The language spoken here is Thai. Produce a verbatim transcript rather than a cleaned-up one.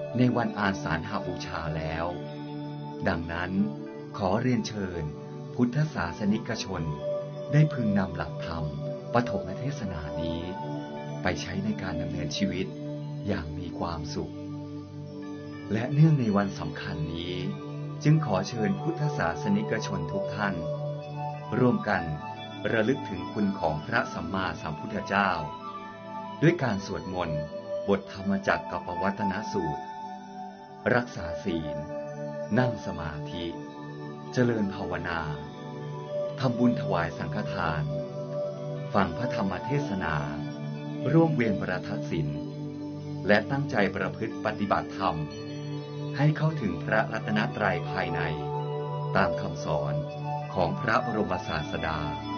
ในวันอาสาฬหบูชาแล้วดังนั้นขอเรียนเชิญพุทธศาสนิกชนได้พึงนำหลักธรรมปฐมเทศนานี้ไปใช้ในการดำเนินชีวิตอย่างมีความสุขและเนื่องในวันสำคัญนี้จึงขอเชิญพุทธศาสนิกชนทุกท่านร่วมกันระลึกถึงคุณของพระสัมมาสัมพุทธเจ้าด้วยการสวดมนต์บทธรรมจักรกัปวัตนสูตรรักษาศีลนั่งสมาธิเจริญภาวนาทำบุญถวายสังฆทานฟังพระธรรมเทศนาร่วมเวียนประทักษิณและตั้งใจประพฤติปฏิบัติธรรมให้เข้าถึงพระรัตนตรัยภายในตามคำสอนของพระบรมศาสดา